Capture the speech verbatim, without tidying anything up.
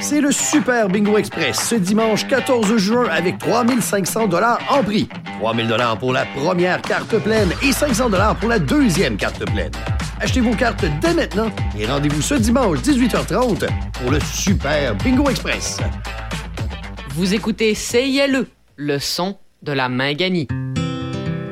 C'est le Super Bingo Express ce dimanche quatorze juin avec trois mille cinq cents dollars en prix. trois mille dollars pour la première carte pleine et cinq cents dollars pour la deuxième carte pleine. Achetez vos cartes dès maintenant et rendez-vous ce dimanche dix-huit heures trente pour le Super Bingo Express. Vous écoutez C I L E, le son de la Minganie.